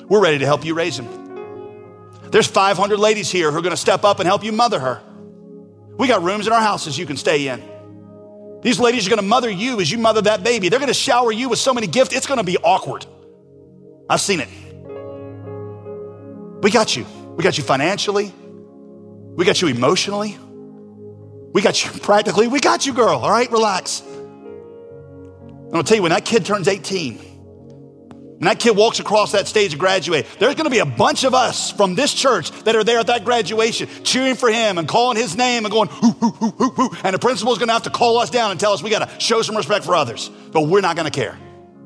we're ready to help you raise them. There's 500 ladies here who are gonna step up and help you mother her. We got rooms in our houses you can stay in. These ladies are gonna mother you as you mother that baby. They're gonna shower you with so many gifts, it's gonna be awkward. I've seen it. We got you. We got you financially. We got you emotionally. We got you practically. We got you, girl, all right? Relax. I'm gonna tell you, when that kid turns 18, when that kid walks across that stage to graduate, there's gonna be a bunch of us from this church that are there at that graduation cheering for him and calling his name and going, hoo, hoo, hoo, hoo, hoo. And the principal's gonna have to call us down and tell us we gotta show some respect for others. But we're not gonna care.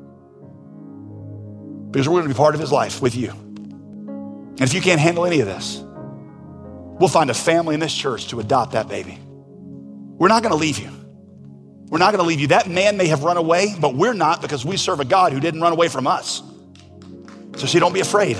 Because we're gonna be part of his life with you. And if you can't handle any of this, we'll find a family in this church to adopt that baby. We're not gonna leave you. We're not gonna leave you. That man may have run away, but we're not, because we serve a God who didn't run away from us. So see, don't be afraid.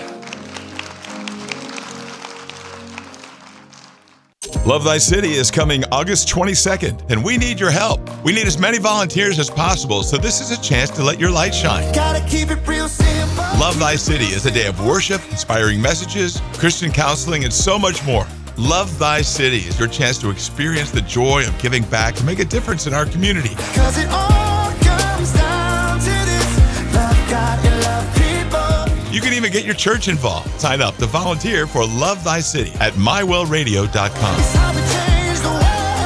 Love Thy City is coming August 22nd, and we need your help. We need as many volunteers as possible, so this is a chance to let your light shine. Gotta keep it real simple. Love Thy City is a day of worship, inspiring messages, Christian counseling, and so much more. Love Thy City is your chance to experience the joy of giving back to make a difference in our community. 'Cause it all comes down to this. Love God and love people. You can even get your church involved. Sign up to volunteer for Love Thy City at mywellradio.com. It's how we change the world.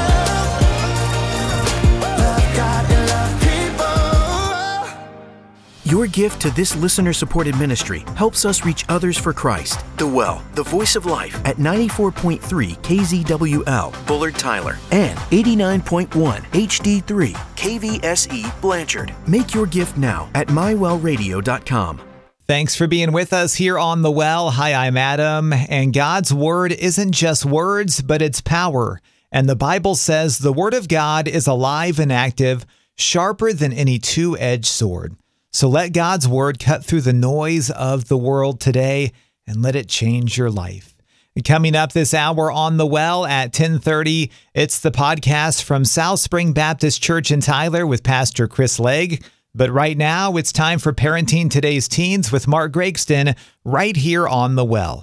Love God and love people. Your gift to this listener-supported ministry helps us reach others for Christ. The Well, the voice of life at 94.3 KZWL, Bullard Tyler, and 89.1 HD3 KVSE Blanchard. Make your gift now at mywellradio.com. Thanks for being with us here on The Well. Hi, I'm Adam, and God's Word isn't just words, but it's power. And the Bible says the Word of God is alive and active, sharper than any two-edged sword. So let God's Word cut through the noise of the world today and let it change your life. Coming up this hour on The Well at 10:30, it's the podcast from South Spring Baptist Church in Tyler with Pastor Chris Legg. But right now, it's time for Parenting Today's Teens with Mark Gregston right here on The Well.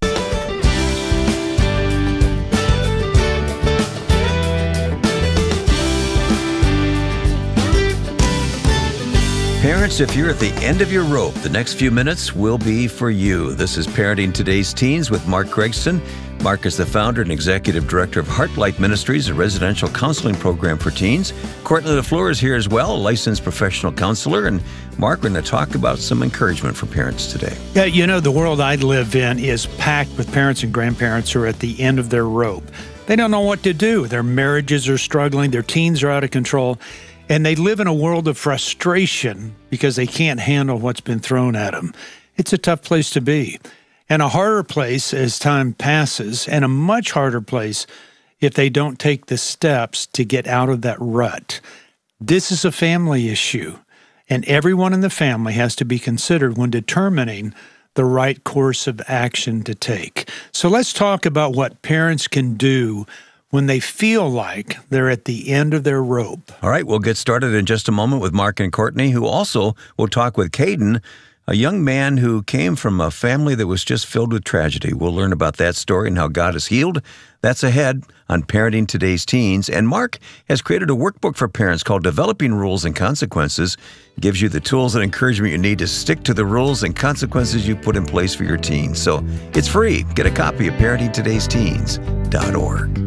Parents, if you're at the end of your rope, the next few minutes will be for you. This is Parenting Today's Teens with Mark Gregston. Mark is the founder and executive director of Heartlight Ministries, a residential counseling program for teens. Courtney LaFleur is here as well, a licensed professional counselor. And Mark, we're going to talk about some encouragement for parents today. Yeah, you know, the world I live in is packed with parents and grandparents who are at the end of their rope. They don't know what to do. Their marriages are struggling. Their teens are out of control. And they live in a world of frustration because they can't handle what's been thrown at them. It's a tough place to be. And a harder place as time passes, and a much harder place if they don't take the steps to get out of that rut. This is a family issue, and everyone in the family has to be considered when determining the right course of action to take. So let's talk about what parents can do when they feel like they're at the end of their rope. All right, we'll get started in just a moment with Mark and Courtney, who also will talk with Caden, a young man who came from a family that was just filled with tragedy. We'll learn about that story and how God has healed. That's ahead on Parenting Today's Teens. And Mark has created a workbook for parents called Developing Rules and Consequences. It gives you the tools and encouragement you need to stick to the rules and consequences you put in place for your teens. So it's free. Get a copy at parentingtodaysteens.org.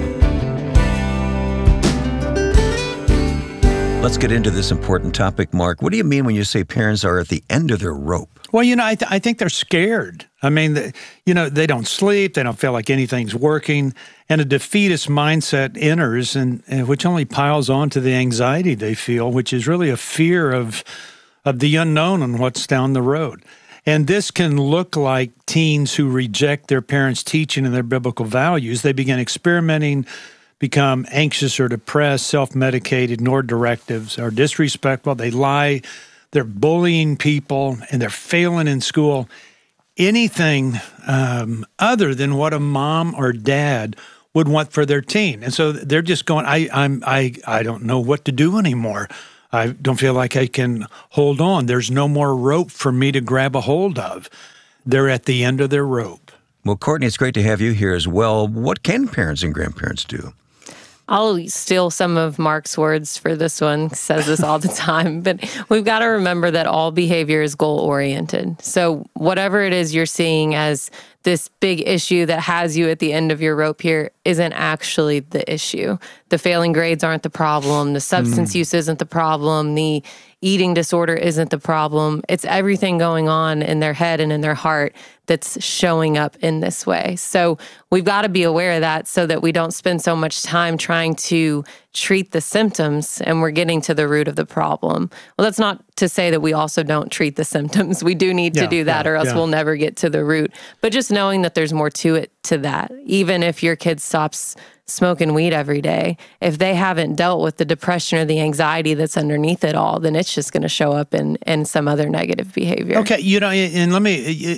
Let's get into this important topic, Mark. What do you mean when you say parents are at the end of their rope? Well, you know, I think they're scared. I mean, they don't sleep. They don't feel like anything's working. And a defeatist mindset enters, and which only piles on to the anxiety they feel, which is really a fear of the unknown and what's down the road. And this can look like teens who reject their parents' teaching and their biblical values. They begin experimenting, become anxious or depressed, self-medicate, ignore directives, are disrespectful, they lie, they're bullying people, and they're failing in school. Anything other than what a mom or dad would want for their teen. And so they're just going, I don't know what to do anymore. I don't feel like I can hold on. There's no more rope for me to grab a hold of. they're at the end of their rope. Well, Courtney, it's great to have you here as well. What can parents and grandparents do? I'll steal some of Mark's words for this one. He says this all the time, but we've got to remember that all behavior is goal-oriented. So whatever it is you're seeing as this big issue that has you at the end of your rope here isn't actually the issue. The failing grades aren't the problem. The substance use isn't the problem. The eating disorder isn't the problem. It's everything going on in their head and in their heart that's showing up in this way. So we've got to be aware of that so that we don't spend so much time trying to treat the symptoms and we're getting to the root of the problem. Well, that's not to say that we also don't treat the symptoms. We do need to do that or else we'll never get to the root. But just knowing that there's more to it to that. Even if your kid stops smoking weed every day, if they haven't dealt with the depression or the anxiety that's underneath it all, then it's just going to show up in some other negative behavior. Okay, and let me,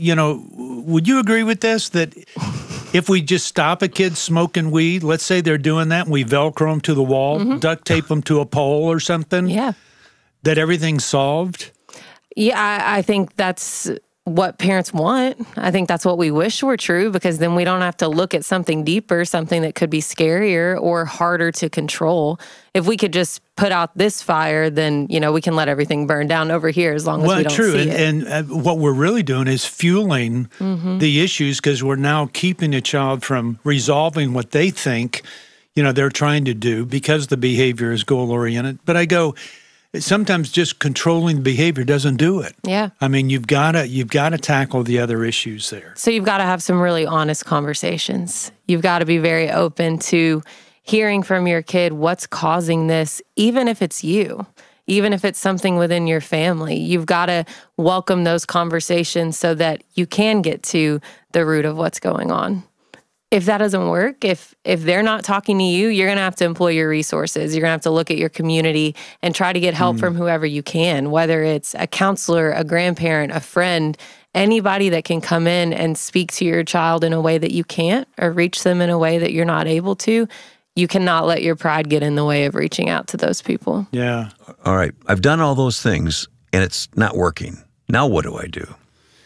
would you agree with this, that if we just stop a kid smoking weed, let's say they're doing that, and we Velcro them to the wall, duct tape them to a pole or something, that everything's solved? Yeah, I think that's what parents want. I think that's what we wish were true, because then we don't have to look at something deeper, something that could be scarier or harder to control. If we could just put out this fire, then, we can let everything burn down over here as long as we don't see it. And what we're really doing is fueling the issues, because we're now keeping a child from resolving what they think, they're trying to do, because the behavior is goal-oriented. But I go, sometimes just controlling the behavior doesn't do it. Yeah. I mean, you've got to tackle the other issues there. So you've got to have some really honest conversations. You've got to be very open to hearing from your kid what's causing this, even if it's you, even if it's something within your family. You've got to welcome those conversations so that you can get to the root of what's going on. If that doesn't work, if they're not talking to you, you're going to have to employ your resources. You're going to have to look at your community and try to get help from whoever you can, whether it's a counselor, a grandparent, a friend, anybody that can come in and speak to your child in a way that you can't, or reach them in a way that you're not able to. You cannot let your pride get in the way of reaching out to those people. Yeah. All right. I've done all those things, and it's not working. Now what do I do?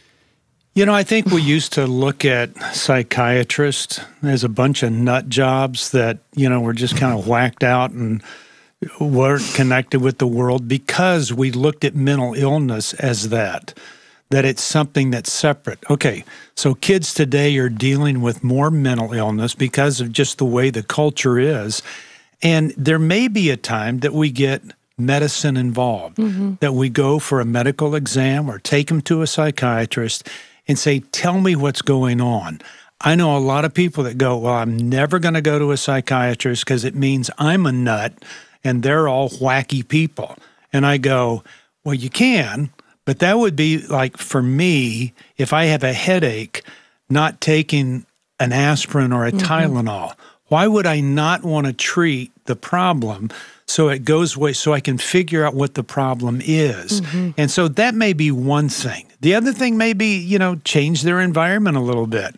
I think we used to look at psychiatrists as a bunch of nut jobs that, were just kind of whacked out and weren't connected with the world, because we looked at mental illness as that it's something that's separate. Okay, so kids today are dealing with more mental illness because of just the way the culture is. And there may be a time that we get medicine involved, that we go for a medical exam or take them to a psychiatrist and say, tell me what's going on. I know a lot of people that go, well, I'm never going to go to a psychiatrist because it means I'm a nut and they're all wacky people. And I go, well, you can, but that would be like, for me, if I have a headache, not taking an aspirin or a Tylenol. Why would I not want to treat the problem so it goes away, so I can figure out what the problem is? And so that may be one thing. The other thing may be, change their environment a little bit.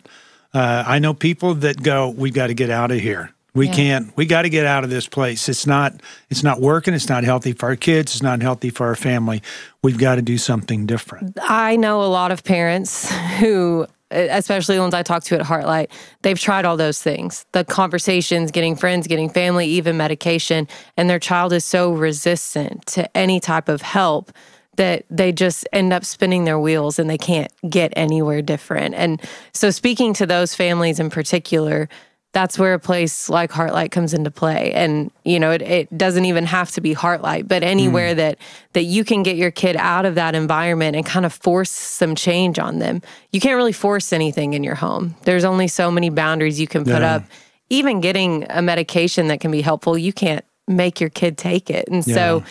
I know people that go, we've got to get out of here. We got to get out of this place. It's not working. It's not healthy for our kids. It's not healthy for our family. We've got to do something different. I know a lot of parents who, especially the ones I talk to at Heartlight, they've tried all those things. The conversations, getting friends, getting family, even medication, and their child is so resistant to any type of help that they just end up spinning their wheels and they can't get anywhere different. And so speaking to those families in particular, that's where a place like Heartlight comes into play. And, it doesn't even have to be Heartlight, but anywhere that you can get your kid out of that environment and kind of force some change on them. You can't really force anything in your home. There's only so many boundaries you can put up. Even getting a medication that can be helpful, you can't make your kid take it. And so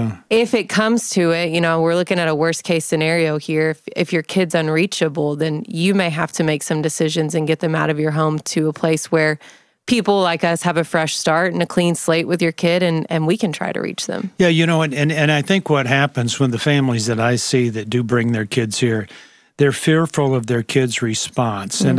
if it comes to it, we're looking at a worst case scenario here. If your kid's unreachable, then you may have to make some decisions and get them out of your home to a place where people like us have a fresh start and a clean slate with your kid, and we can try to reach them. Yeah, and I think what happens when the families that I see that do bring their kids here, they're fearful of their kid's response. And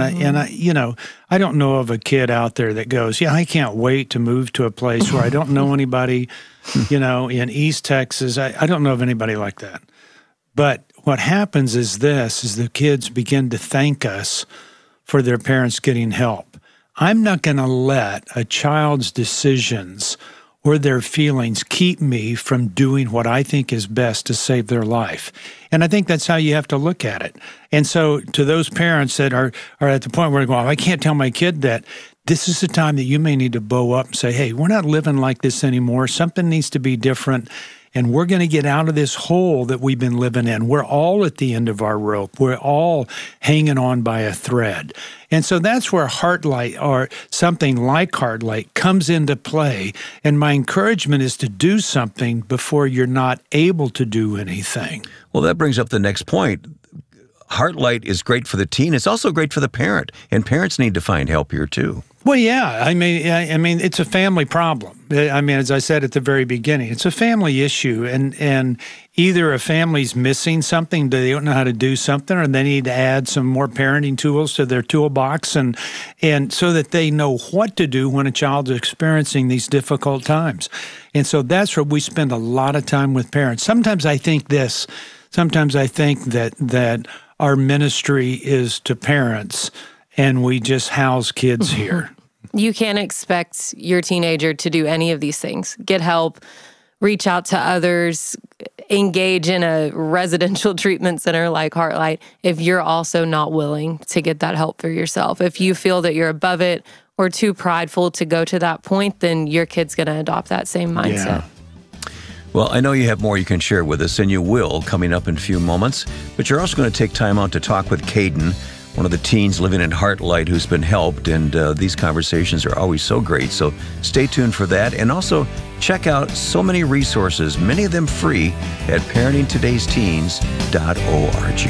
I don't know of a kid out there that goes, I can't wait to move to a place where I don't know anybody, in East Texas. I don't know of anybody like that. But what happens is the kids begin to thank us for their parents getting help. I'm not going to let a child's decisions or their feelings keep me from doing what I think is best to save their life. And I think that's how you have to look at it. And so to those parents that are at the point where they're going, I can't tell my kid that, this is the time that you may need to bow up and say, hey, we're not living like this anymore. Something needs to be different. And we're going to get out of this hole that we've been living in. We're all at the end of our rope. We're all hanging on by a thread. And so that's where Heartlight or something like Heartlight comes into play. And my encouragement is to do something before you're not able to do anything. Well, that brings up the next point. Heartlight is great for the teen. It's also great for the parent. And parents need to find help here, too. Well, yeah. I mean, it's a family problem. I mean, as I said at the very beginning, it's a family issue, and either a family's missing something, they don't know how to do something, or they need to add some more parenting tools to their toolbox, and so that they know what to do when a child's experiencing these difficult times. And so that's where we spend a lot of time with parents. Sometimes I think that our ministry is to parents, and we just house kids here. You can't expect your teenager to do any of these things. Get help, reach out to others, engage in a residential treatment center like Heartlight if you're also not willing to get that help for yourself. If you feel that you're above it or too prideful to go to that point, then your kid's going to adopt that same mindset. Yeah. Well, I know you have more you can share with us, and you will coming up in a few moments, but you're also going to take time out to talk with Caden, one of the teens living in Heartlight who's been helped, and these conversations are always so great. So stay tuned for that, and also check out so many resources, many of them free, at parentingtodaysteens.org.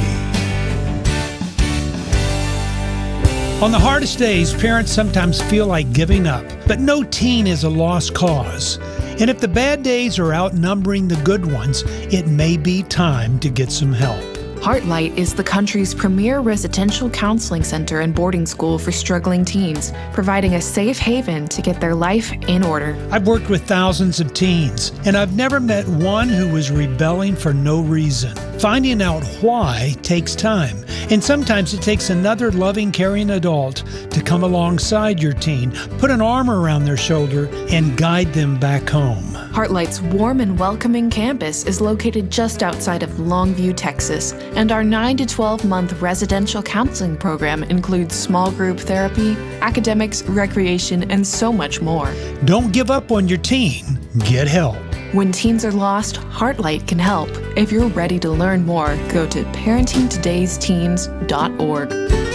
On the hardest days, parents sometimes feel like giving up, but no teen is a lost cause. And if the bad days are outnumbering the good ones, it may be time to get some help. Heartlight is the country's premier residential counseling center and boarding school for struggling teens, providing a safe haven to get their life in order. I've worked with thousands of teens, and I've never met one who was rebelling for no reason. Finding out why takes time, and sometimes it takes another loving, caring adult to come alongside your teen, put an arm around their shoulder, and guide them back home. Heartlight's warm and welcoming campus is located just outside of Longview, Texas, and our 9 to 12-month residential counseling program includes small group therapy, academics, recreation, and so much more. Don't give up on your teen. Get help. When teens are lost, Heartlight can help. If you're ready to learn more, go to parentingtodaysteens.org.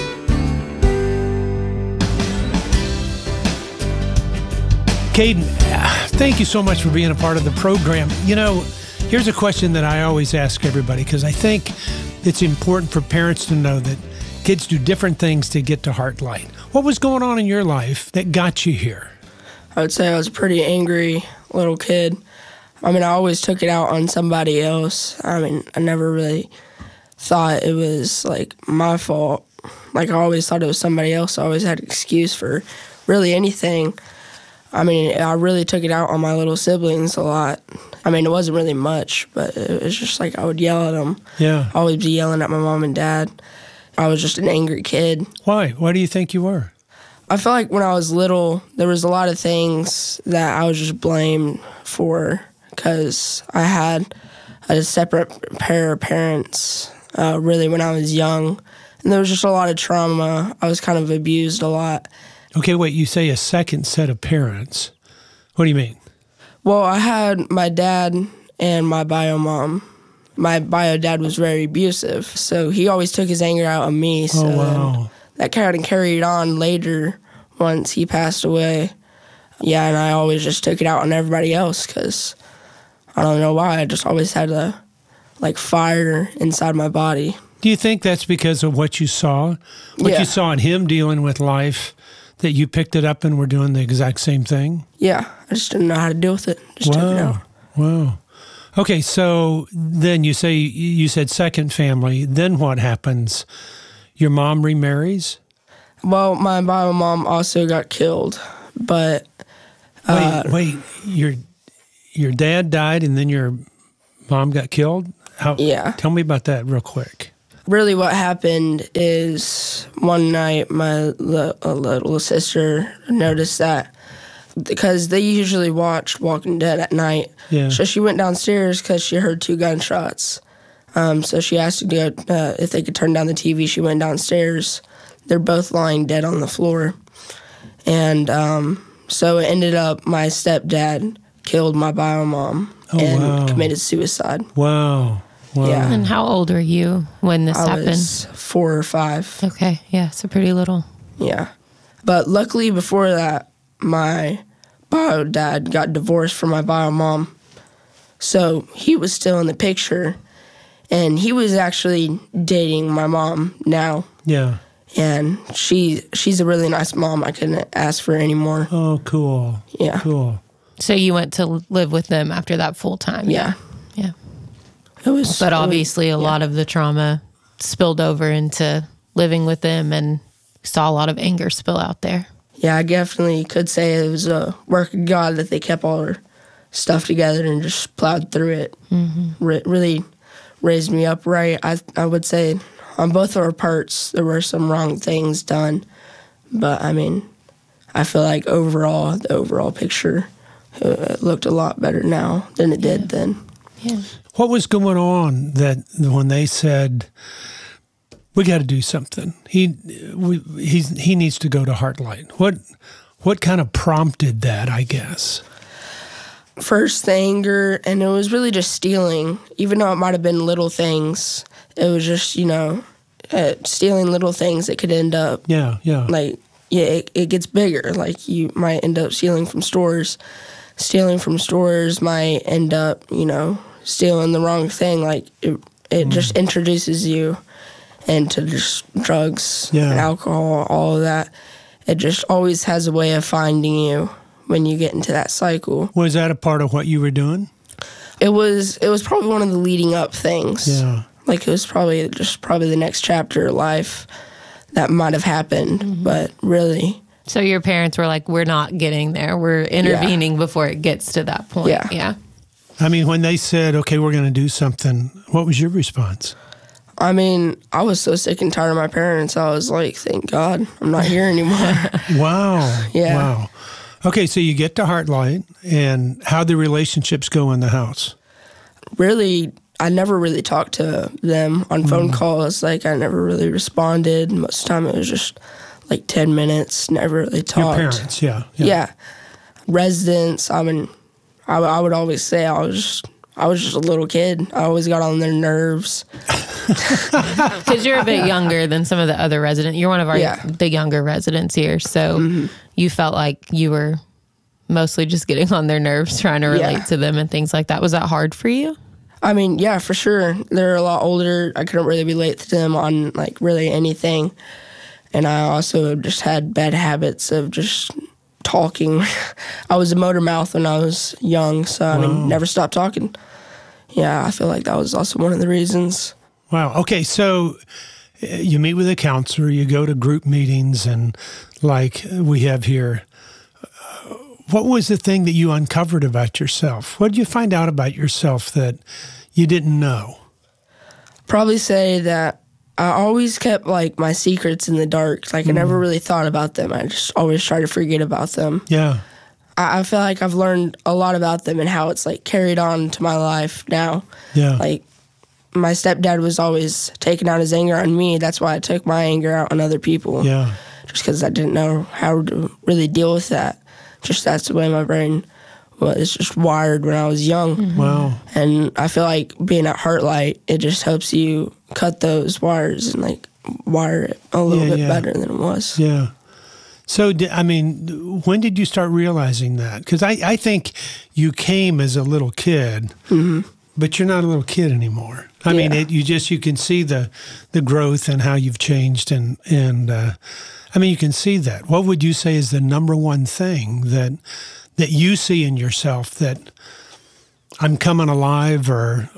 Caden, thank you so much for being a part of the program. You know, here's a question that I always ask everybody, because I think it's important for parents to know that kids do different things to get to Heartlight. What was going on in your life that got you here? I would say I was a pretty angry little kid. I mean, I always took it out on somebody else. I mean, I never really thought it was, like, my fault. Like, I always thought it was somebody else. I always had an excuse for really anything. I mean, I really took it out on my little siblings a lot. I mean, it wasn't really much, but it was just like I would yell at them. Yeah. I always be yelling at my mom and dad. I was just an angry kid. Why? Why do you think you were? I feel like when I was little, there was a lot of things that I was just blamed for because I had a separate pair of parents, really, when I was young. And there was just a lot of trauma. I was kind of abused a lot. Okay, wait, you say a second set of parents. What do you mean? Well, I had my dad and my bio mom. My bio dad was very abusive, so he always took his anger out on me. So wow. That kind of carried on later once he passed away. Yeah, and I always just took it out on everybody else because I don't know why. I just always had a, fire inside my body. Do you think that's because of what you saw? What you saw in him dealing with life, that you picked it up and were doing the exact same thing? Yeah, I just didn't know how to deal with it. Just took it out. Wow. Okay, so then you said second family. Then what happens? Your mom remarries? Well, my bio mom also got killed, but... Wait, your dad died and then your mom got killed? Yeah. Tell me about that real quick. Really what happened is one night my little sister noticed that because they usually watched Walking Dead at night. Yeah. So she went downstairs because she heard 2 gunshots. So she asked to go, if they could turn down the TV. She went downstairs. They're both lying dead on the floor. And so it ended up my stepdad killed my bio mom and committed suicide. Wow. Yeah. And how old were you when this I happened? was 4 or 5. Okay, yeah, so pretty little. Yeah. But luckily before that, my bio dad got divorced from my bio mom. So he was still in the picture. And he was actually dating my mom now. Yeah. And she's a really nice mom. I couldn't ask for any more. Oh, cool. Yeah. Cool. So you went to live with them after that full time? Yeah. Yeah. But obviously a lot of the trauma spilled over into living with them and saw a lot of anger spill out there. Yeah, I definitely could say it was a work of God that they kept all their stuff together and just plowed through it. Mm-hmm. Really raised me up right. I would say on both of our parts there were some wrong things done. But, I mean, I feel like the overall picture looked a lot better now than it did then. Yeah. What was going on that when they said, we got to do something? He needs to go to Heartlight. What kind of prompted that, I guess? First, the anger, and it was really just stealing. Even though it might have been little things, it was just, stealing little things that could end up. Yeah. It gets bigger. Like, you might end up stealing from stores. Stealing from stores might end up, stealing the wrong thing. Like, it just introduces you into just drugs and alcohol, all of that. It just always has a way of finding you when you get into that cycle. Was that a part of what you were doing? It was probably one of the leading up things. Yeah. Like, it was probably the next chapter of life that might have happened, but really. So your parents were like, we're not getting there. We're intervening before it gets to that point. Yeah. I mean, when they said, okay, we're going to do something, what was your response? I mean, I was so sick and tired of my parents. I was like, thank God I'm not here anymore. Wow. Yeah. Wow. Okay, so you get to Heartlight, and how'd the relationships go in the house? Really, I never really talked to them on phone calls. Like, I never really responded. Most of the time it was just like 10 minutes, never really talked. Your parents, yeah. Residents, I mean, I would always say I was just a little kid. I always got on their nerves. Because you're a bit younger than some of the other residents. You're one of the younger residents here. So you felt like you were mostly just getting on their nerves, trying to relate to them and things like that. Was that hard for you? I mean, yeah, for sure. They're a lot older. I couldn't really relate to them on, like, really anything. And I also just had bad habits of just talking. I was a motor mouth when I was young, so I mean, never stopped talking. Yeah, I feel like that was also one of the reasons. Wow. Okay, so you meet with a counselor, you go to group meetings, and like we have here, what was the thing that you uncovered about yourself? What did you find out about yourself that you didn't know? Probably say that I always kept, like, my secrets in the dark. Like, I never really thought about them. I just always tried to forget about them. Yeah. I feel like I've learned a lot about them and how it's, like, carried on to my life now. Yeah. Like, my stepdad was always taking out his anger on me. That's why I took my anger out on other people. Yeah. Just because I didn't know how to really deal with that. Just that's the way my brain was just wired when I was young. Wow. And I feel like being at Heartlight, it just helps you cut those wires and, like, wire it a little bit better than it was. Yeah. So, I mean, when did you start realizing that? Because I think you came as a little kid, but you're not a little kid anymore. I mean, you can see the growth and how you've changed, and I mean, you can see that. What would you say is the number one thing that you see in yourself that I'm coming alive, or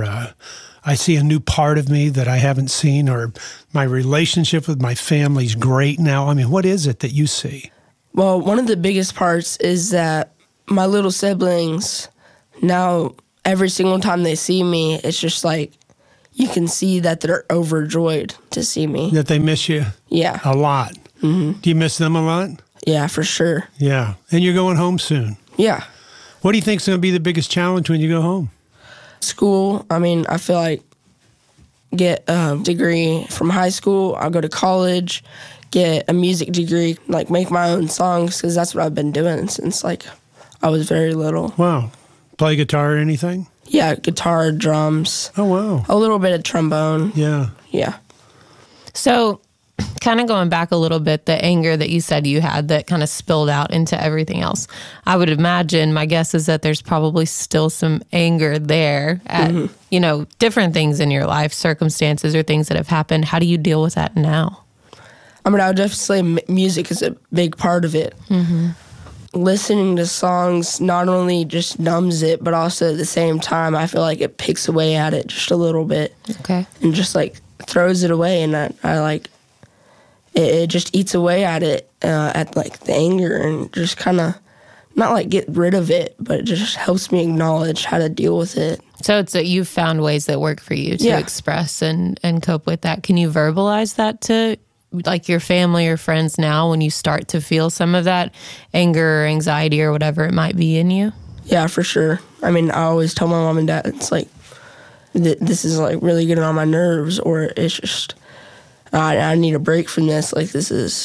I see a new part of me that I haven't seen, or my relationship with my family's great now? I mean, what is it that you see? Well, one of the biggest parts is that my little siblings now, every single time they see me, it's just like you can see that they're overjoyed to see me. That they miss you Yeah. a lot. Mm-hmm. Do you miss them a lot? Yeah, for sure. Yeah. And you're going home soon. Yeah. What do you think is going to be the biggest challenge when you go home? School, I mean, I feel like get a degree from high school. I'll go to college, get a music degree, like make my own songs, because that's what I've been doing since like I was very little. Wow. Play guitar or anything? Yeah, guitar, drums. Oh, wow. A little bit of trombone. Yeah. Yeah. So, kind of going back a little bit, the anger that you said you had that kind of spilled out into everything else. I would imagine, my guess is that there's probably still some anger there at, you know, different things in your life, circumstances or things that have happened. How do you deal with that now? I mean, I would definitely say music is a big part of it. Listening to songs not only just numbs it, but also at the same time, I feel like it picks away at it just a little bit. Okay. And just like throws it away, and I like it just eats away at it, at like the anger, and just kind of not like get rid of it, but it just helps me acknowledge how to deal with it. So it's that you've found ways that work for you to express and cope with that. Can you verbalize that to like your family or friends now when you start to feel some of that anger or anxiety or whatever it might be in you? Yeah, for sure. I mean, I always tell my mom and dad, it's like, this is like really getting on my nerves, or it's just, I need a break from this. Like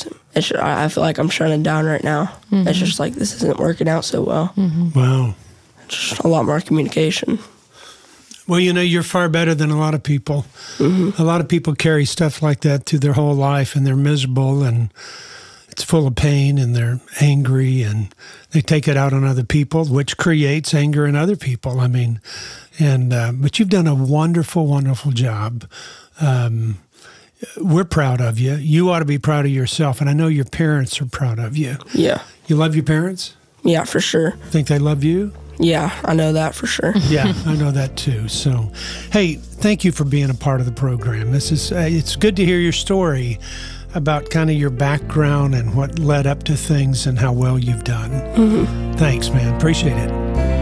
I feel like I'm shutting down right now. It's just like, this isn't working out so well. Wow. Just a lot more communication. Well, you know, you're far better than a lot of people. A lot of people carry stuff like that through their whole life, and they're miserable, and it's full of pain, and they're angry, and they take it out on other people, which creates anger in other people. I mean, and but you've done a wonderful, wonderful job. We're proud of you. You ought to be proud of yourself, and I know your parents are proud of you. Yeah. You love your parents? Yeah, for sure. Think they love you? Yeah, I know that for sure. Yeah, I know that too. So, hey, thank you for being a part of the program. This is it's good to hear your story about kind of your background and what led up to things and how well you've done. Thanks, man. Appreciate it.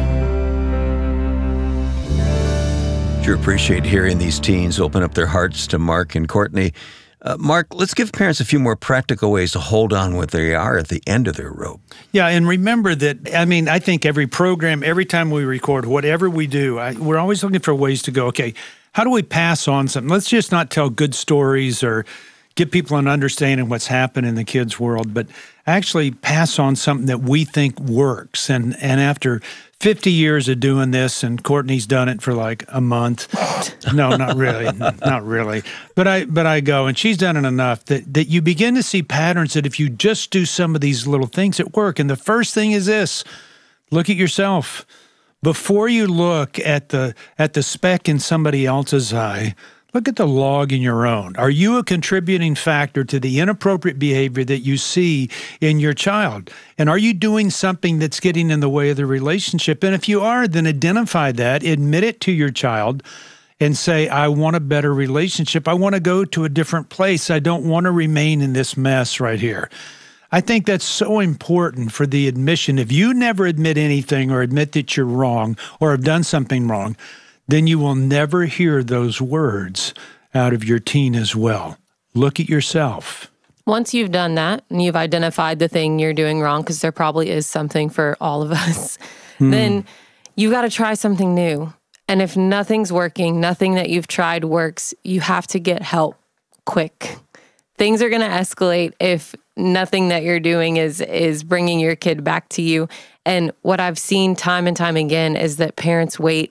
Sure appreciate hearing these teens open up their hearts to Mark and Courtney. Mark, let's give parents a few more practical ways to hold on where they are at the end of their rope. Yeah, and remember that, I mean, I think every program, every time we record, whatever we do, we're always looking for ways to go, okay, how do we pass on something? Let's just not tell good stories or give people an understanding of what's happened in the kids' world, but actually pass on something that we think works. And after 50 years of doing this, and Courtney's done it for like a month. No, not really. Not really. But I go, and she's done it enough that you begin to see patterns that if you just do some of these little things that work. And the first thing is this: look at yourself. Before you look at the speck in somebody else's eye, look at the log in your own. Are you a contributing factor to the inappropriate behavior that you see in your child? And are you doing something that's getting in the way of the relationship? And if you are, then identify that, admit it to your child, and say, I want a better relationship. I want to go to a different place. I don't want to remain in this mess right here. I think that's so important for the admission. If you never admit anything or admit that you're wrong or have done something wrong, then you will never hear those words out of your teen as well. Look at yourself. Once you've done that and you've identified the thing you're doing wrong, because there probably is something for all of us, then you got to try something new. And if nothing's working, nothing that you've tried works, you have to get help quick. Things are going to escalate if nothing that you're doing is bringing your kid back to you. And what I've seen time and time again is that parents wait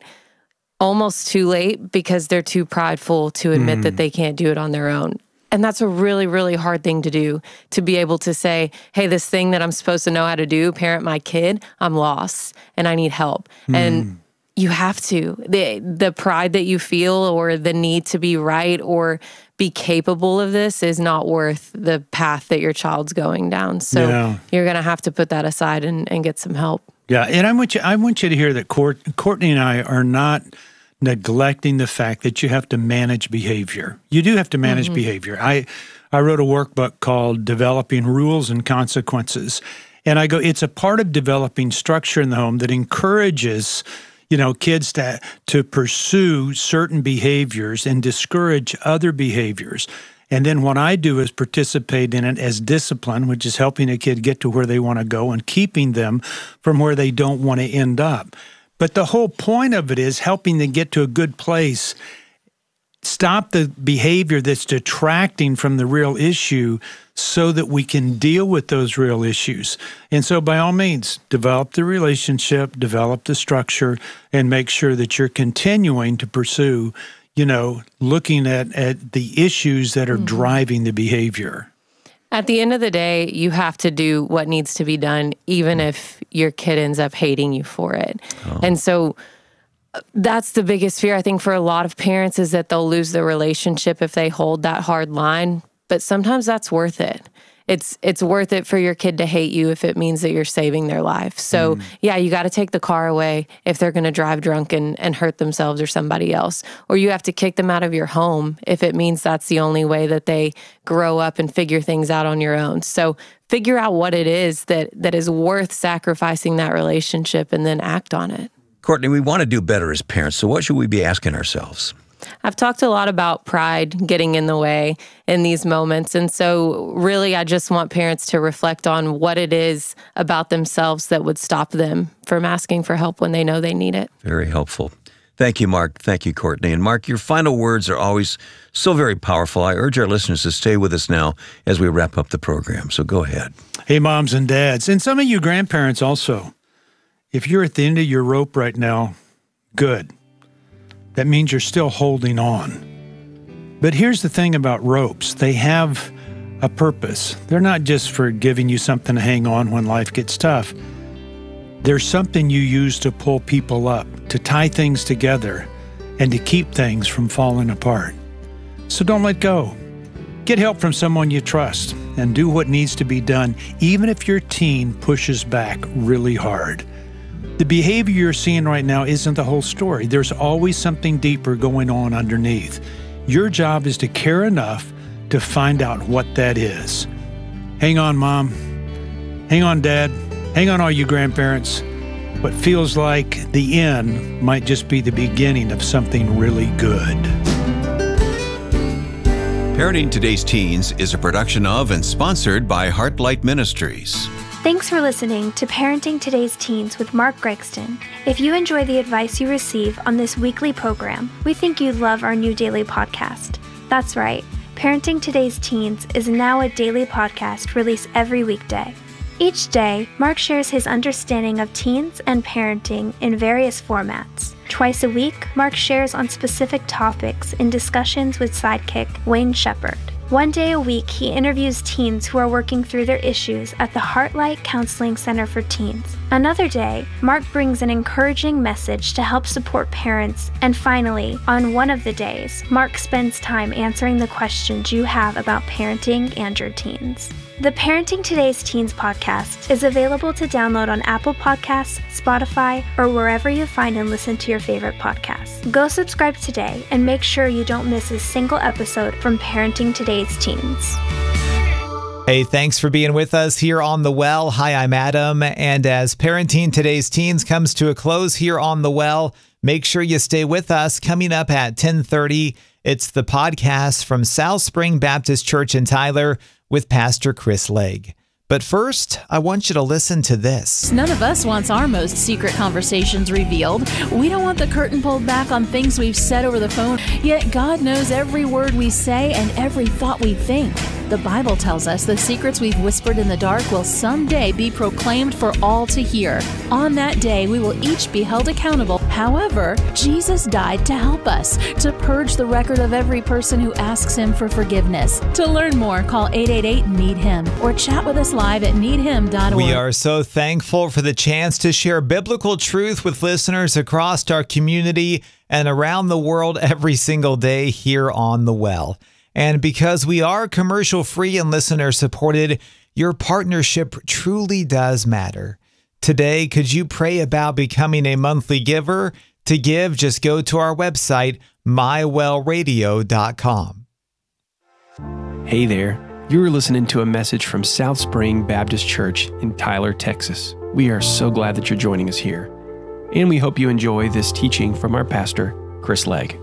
almost too late because they're too prideful to admit that they can't do it on their own. And that's a really, really hard thing to do, to be able to say, hey, this thing that I'm supposed to know how to do, parent my kid, I'm lost and I need help. And you have to. The pride that you feel or the need to be right or be capable of this is not worth the path that your child's going down. So you're going to have to put that aside and get some help. Yeah, and I want you to hear that Courtney and I are not neglecting the fact that you have to manage behavior. You do have to manage behavior. I wrote a workbook called Developing Rules and Consequences, and I go, it's a part of developing structure in the home that encourages, kids to pursue certain behaviors and discourage other behaviors. And then what I do is participate in it as discipline, which is helping a kid get to where they want to go and keeping them from where they don't want to end up. But the whole point of it is helping them get to a good place, stop the behavior that's detracting from the real issue so that we can deal with those real issues. And so by all means, develop the relationship, develop the structure, and make sure that you're continuing to pursue, looking at the issues that are driving the behavior. At the end of the day, you have to do what needs to be done, even if your kid ends up hating you for it. Oh. And so that's the biggest fear, I think, for a lot of parents, is that they'll lose the relationship if they hold that hard line. But sometimes that's worth it. It's worth it for your kid to hate you if it means that you're saving their life. So yeah, you got to take the car away if they're going to drive drunk and hurt themselves or somebody else. Or you have to kick them out of your home if it means that's the only way that they grow up and figure things out on your own. So figure out what it is that is worth sacrificing that relationship and then act on it. Courtney, we want to do better as parents, so what should we be asking ourselves? I've talked a lot about pride getting in the way in these moments. And so really, I just want parents to reflect on what it is about themselves that would stop them from asking for help when they know they need it. Very helpful. Thank you, Mark. Thank you, Courtney. And Mark, your final words are always so very powerful. I urge our listeners to stay with us now as we wrap up the program. So go ahead. Hey, moms and dads, and some of you grandparents also. If you're at the end of your rope right now, good. That means you're still holding on. But here's the thing about ropes. They have a purpose. They're not just for giving you something to hang on when life gets tough. There's something you use to pull people up, to tie things together, and to keep things from falling apart. So don't let go. Get help from someone you trust and do what needs to be done, even if your teen pushes back really hard. The behavior you're seeing right now isn't the whole story. There's always something deeper going on underneath. Your job is to care enough to find out what that is. Hang on, Mom. Hang on, Dad. Hang on, all you grandparents. What feels like the end might just be the beginning of something really good. Parenting Today's Teens is a production of and sponsored by Heartlight Ministries. Thanks for listening to Parenting Today's Teens with Mark Gregston. If you enjoy the advice you receive on this weekly program, we think you'd love our new daily podcast. That's right, Parenting Today's Teens is now a daily podcast released every weekday. Each day, Mark shares his understanding of teens and parenting in various formats. Twice a week, Mark shares on specific topics in discussions with sidekick Wayne Shepherd. One day a week, he interviews teens who are working through their issues at the Heartlight Counseling Center for Teens. Another day, Mark brings an encouraging message to help support parents. And finally, on one of the days, Mark spends time answering the questions you have about parenting and your teens. The Parenting Today's Teens podcast is available to download on Apple Podcasts, Spotify, or wherever you find and listen to your favorite podcasts. Go subscribe today and make sure you don't miss a single episode from Parenting Today's Teens. Hey, thanks for being with us here on The Well. Hi, I'm Adam. And as Parenting Today's Teens comes to a close here on The Well, make sure you stay with us. Coming up at 10:30, it's the podcast from South Spring Baptist Church in Tyler with Pastor Chris Legg. But first, I want you to listen to this. None of us wants our most secret conversations revealed. We don't want the curtain pulled back on things we've said over the phone. Yet God knows every word we say and every thought we think. The Bible tells us the secrets we've whispered in the dark will someday be proclaimed for all to hear. On that day, we will each be held accountable. However, Jesus died to help us, to purge the record of every person who asks Him for forgiveness. To learn more, call 888-NEED-HIM or chat with us live at needhim.org. We are so thankful for the chance to share biblical truth with listeners across our community and around the world every single day here on The Well. And because we are commercial-free and listener-supported, your partnership truly does matter. Today, could you pray about becoming a monthly giver? To give, just go to our website, mywellradio.com. Hey there. You're listening to a message from South Spring Baptist Church in Tyler, Texas. We are so glad that you're joining us here. and we hope you enjoy this teaching from our pastor, Chris Legg.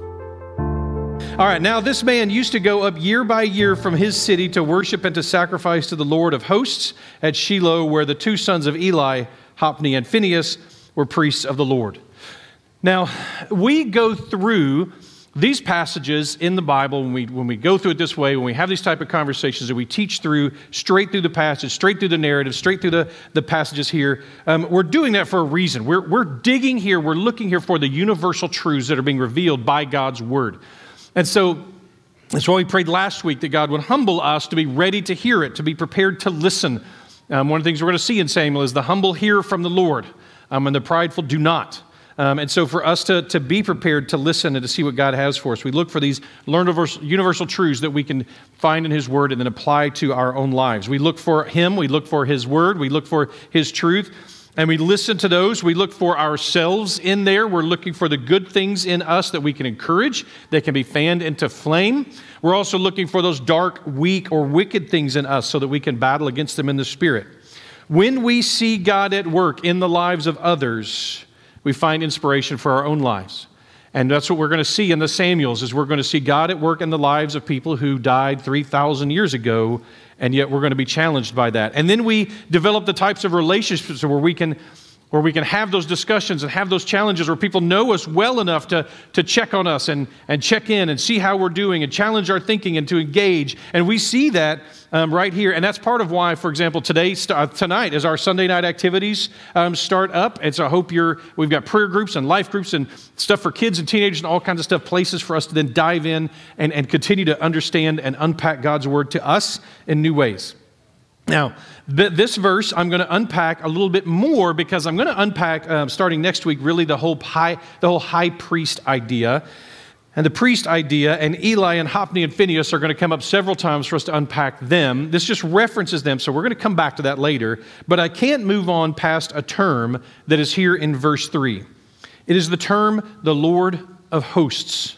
All right, now this man used to go up year by year from his city to worship and to sacrifice to the Lord of hosts at Shiloh, where the two sons of Eli, Hophni and Phinehas, were priests of the Lord. Now, we go through these passages in the Bible, when we go through it this way, when we have these type of conversations that we teach through, straight through the passage, straight through the narrative, straight through the passages here, we're doing that for a reason. We're digging here, we're looking here for the universal truths that are being revealed by God's Word. And so that's why we prayed last week that God would humble us to be ready to hear it, to be prepared to listen. One of the things we're going to see in Samuel is the humble hear from the Lord, and the prideful do not. And so for us to be prepared to listen and to see what God has for us, we look for these universal truths that we can find in His Word and then apply to our own lives. We look for Him, we look for His Word, we look for His truth, and we listen to those. We look for ourselves in there. We're looking for the good things in us that we can encourage, that can be fanned into flame. We're also looking for those dark, weak, or wicked things in us so that we can battle against them in the Spirit. When we see God at work in the lives of others, we find inspiration for our own lives. And that's what we're going to see in the Samuels, is we're going to see God at work in the lives of people who died 3,000 years ago, and yet we're going to be challenged by that. And then we develop the types of relationships where we can have those discussions and have those challenges where people know us well enough to check on us and check in and see how we're doing and challenge our thinking and to engage. And we see that right here. And that's part of why, for example, tonight, as our Sunday night activities start up, and so I hope we've got prayer groups and life groups and stuff for kids and teenagers and all kinds of stuff, places for us to then dive in and continue to understand and unpack God's Word to us in new ways. Now, this verse I'm going to unpack a little bit more, because I'm going to unpack, starting next week, really the whole high priest idea. And the priest idea, and Eli and Hophni and Phinehas are going to come up several times for us to unpack them. This just references them, so we're going to come back to that later. But I can't move on past a term that is here in verse 3. It is the term, the Lord of hosts.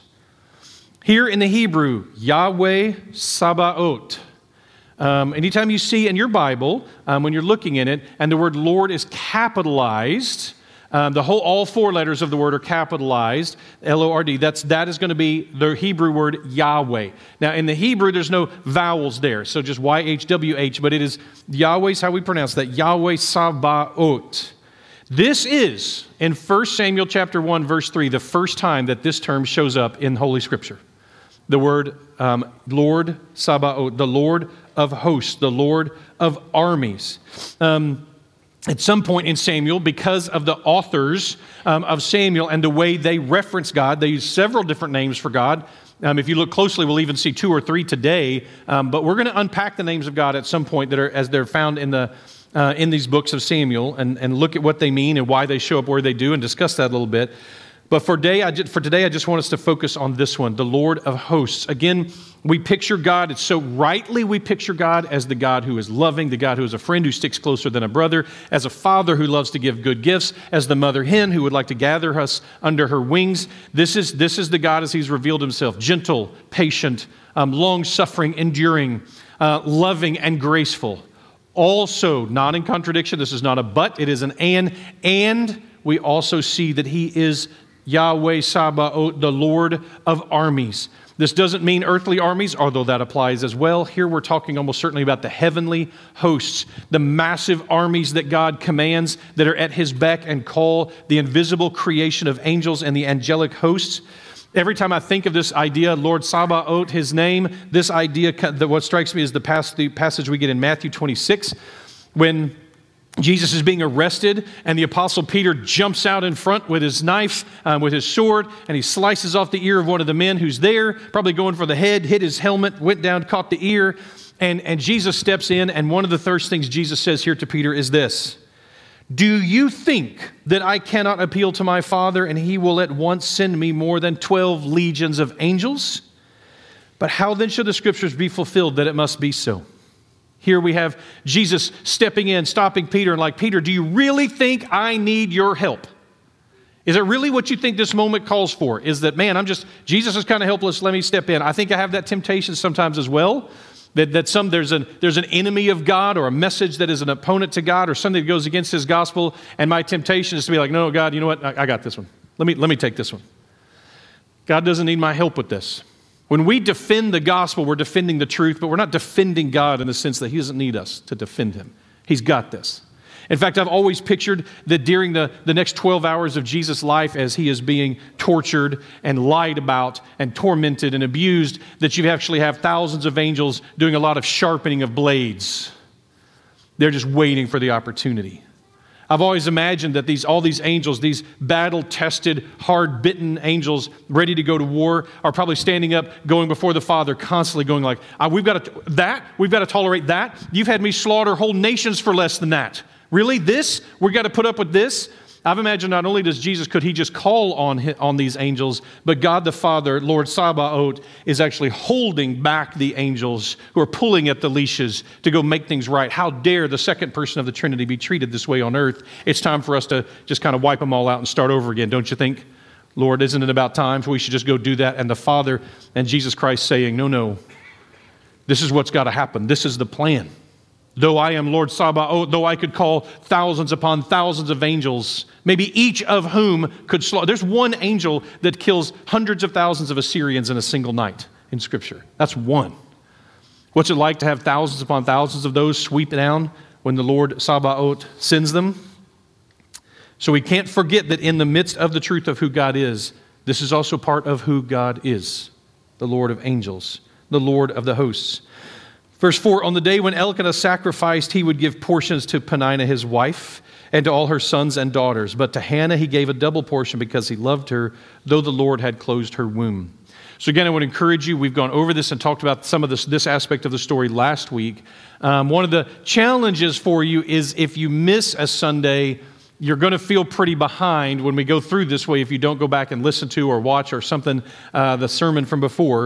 Here in the Hebrew, Yahweh Sabaoth. Anytime you see in your Bible, when you're looking in it, and the word Lord is capitalized, all four letters of the word are capitalized, L-O-R-D. That is going to be the Hebrew word Yahweh. Now, in the Hebrew, there's no vowels there, so just Y-H-W-H, but it is Yahweh's how we pronounce that, Yahweh Sabaoth. This is, in 1 Samuel chapter 1, verse 3, the first time that this term shows up in Holy Scripture. The word Lord Sabaoth, the Lord of hosts, the Lord of armies. At some point in Samuel, because of the authors of Samuel and the way they reference God, they use several different names for God. If you look closely, we'll even see 2 or 3 today. But we're going to unpack the names of God at some point that are as they're found in these books of Samuel and look at what they mean and why they show up where they do and discuss that a little bit. But for today, I just want us to focus on this one, the Lord of hosts. Again, we picture God, it's so rightly we picture God as the God who is loving, the God who is a friend who sticks closer than a brother, as a father who loves to give good gifts, as the mother hen who would like to gather us under her wings. This is the God as He's revealed Himself, gentle, patient, long-suffering, enduring, loving, and graceful. Also, not in contradiction, this is not a but, it is an and we also see that He is Yahweh Sabaoth, the Lord of armies. This doesn't mean earthly armies, although that applies as well. Here we're talking almost certainly about the heavenly hosts, the massive armies that God commands that are at His beck and call, the invisible creation of angels and the angelic hosts. Every time I think of this idea, Lord Sabaoth, His name, this idea, what strikes me is the passage we get in Matthew 26, when Jesus is being arrested, and the Apostle Peter jumps out in front with his knife, with his sword, and he slices off the ear of one of the men who's there, probably going for the head, hit his helmet, went down, caught the ear, and Jesus steps in, and one of the first things Jesus says here to Peter is this: "Do you think that I cannot appeal to my Father, and He will at once send me more than 12 legions of angels? But how then should the Scriptures be fulfilled that it must be so?" Here we have Jesus stepping in, stopping Peter, and like, "Peter, do you really think I need your help? Is it really what you think this moment calls for? Is that, man, Jesus is kind of helpless, let me step in." I think I have that temptation sometimes as well. There's an enemy of God, or a message that is an opponent to God, or something that goes against His gospel, and my temptation is to be like, no, God, you know what? I got this one. Let me take this one. God doesn't need my help with this. When we defend the gospel, we're defending the truth, but we're not defending God in the sense that He doesn't need us to defend Him. He's got this. In fact, I've always pictured that during the next 12 hours of Jesus' life, as He is being tortured and lied about and tormented and abused, that you actually have thousands of angels doing a lot of sharpening of blades. They're just waiting for the opportunity. I've always imagined that all these angels, these battle-tested, hard-bitten angels ready to go to war, are probably standing up, going before the Father, constantly going like, we've got to tolerate that. You've had me slaughter whole nations for less than that. Really? This? We've got to put up with this? I've imagined not only could He just call on these angels, but God the Father, Lord Sabaoth, is actually holding back the angels who are pulling at the leashes to go make things right. How dare the second person of the Trinity be treated this way on earth? It's time for us to just kind of wipe them all out and start over again, don't you think? Lord, isn't it about time we should just go do that? And the Father and Jesus Christ saying, no, this is what's got to happen. This is the plan. Though I am Lord Sabaoth, though I could call thousands upon thousands of angels, maybe each of whom could slaughter. There's one angel that kills hundreds of thousands of Assyrians in a single night in Scripture. That's one. What's it like to have thousands upon thousands of those sweep down when the Lord Sabaoth sends them? So we can't forget that in the midst of the truth of who God is, this is also part of who God is, the Lord of angels, the Lord of the hosts. Verse 4, on the day when Elkanah sacrificed, he would give portions to Peninnah his wife and to all her sons and daughters. But to Hannah he gave a double portion because he loved her, though the Lord had closed her womb. So again, I would encourage you, we've gone over this and talked about some of this aspect of the story last week. One of the challenges for you is if you miss a Sunday, you're going to feel pretty behind when we go through this way if you don't go back and listen to or watch or something, the sermon from before.